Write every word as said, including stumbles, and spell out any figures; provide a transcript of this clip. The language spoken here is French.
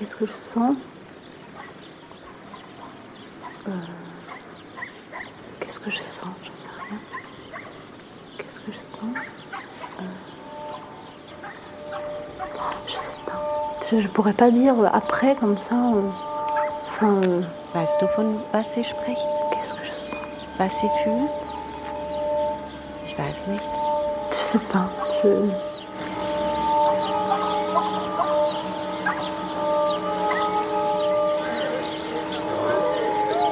Qu'est-ce que je sens? euh, Qu'est-ce que je sens? J'en sais rien. Qu'est-ce que je sens? euh, Je sais pas. Je, je pourrais pas dire après comme ça. euh, Enfin, euh, Weißt du, von was sie spricht? qu'est-ce que je sens? Was sie fühlt? Ich weiß nicht. Je sais pas. Je...